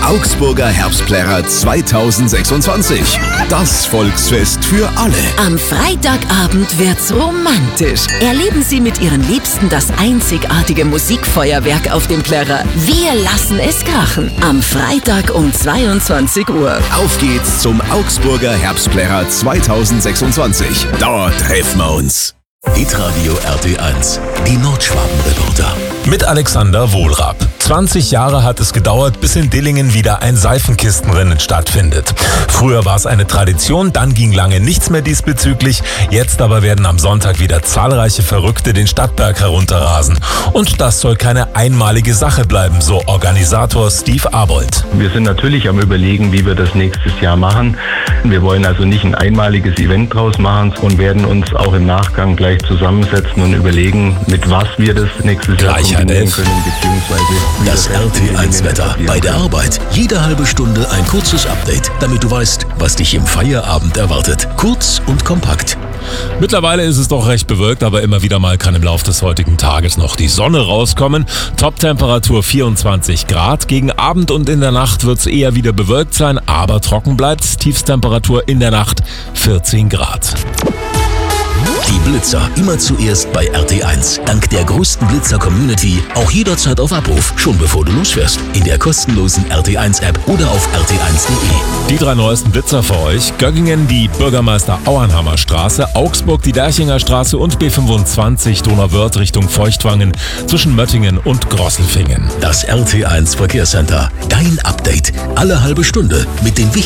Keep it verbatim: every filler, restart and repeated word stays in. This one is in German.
Augsburger Herbstplärrer zweitausendsechsundzwanzig. Das Volksfest für alle. Am Freitagabend wird's romantisch. Erleben Sie mit Ihren Liebsten das einzigartige Musikfeuerwerk auf dem Plärrer. Wir lassen es krachen. Am Freitag um zweiundzwanzig Uhr. Auf geht's zum Augsburger Herbstplärrer zweitausendsechsundzwanzig. Dort treffen wir uns. Hitradio R T eins, die Nordschwaben-Reporter. Mit Alexander Wohlrab. zwanzig Jahre hat es gedauert, bis in Dillingen wieder ein Seifenkistenrennen stattfindet. Früher war es eine Tradition, dann ging lange nichts mehr diesbezüglich. Jetzt aber werden am Sonntag wieder zahlreiche Verrückte den Stadtberg herunterrasen. Und das soll keine einmalige Sache bleiben, so Organisator Steve Abold. Wir sind natürlich am Überlegen, wie wir das nächstes Jahr machen. Wir wollen also nicht ein einmaliges Event draus machen und werden uns auch im Nachgang gleich zusammensetzen und überlegen, mit was wir das nächstes Jahr kombinieren können, beziehungsweise das R T eins Wetter bei der Arbeit. Jede halbe Stunde ein kurzes Update, damit du weißt, was dich im Feierabend erwartet. Kurz und kompakt. Mittlerweile ist es doch recht bewölkt, aber immer wieder mal kann im Laufe des heutigen Tages noch die Sonne rauskommen. Top-Temperatur vierundzwanzig Grad. Gegen Abend und in der Nacht wird es eher wieder bewölkt sein, aber trocken bleibt. Tiefstemperatur in der Nacht vierzehn Grad. Die Blitzer immer zuerst bei R T eins. Dank der größten Blitzer-Community auch jederzeit auf Abruf, schon bevor du losfährst. In der kostenlosen R T eins App oder auf r t eins punkt de. Die drei neuesten Blitzer für euch: Göggingen die Bürgermeister Auernhammer Straße, Augsburg die Derchinger Straße und B fünfundzwanzig Donauwörth Richtung Feuchtwangen zwischen Möttingen und Grosselfingen. Das R T eins Verkehrscenter. Dein Update. Alle halbe Stunde mit den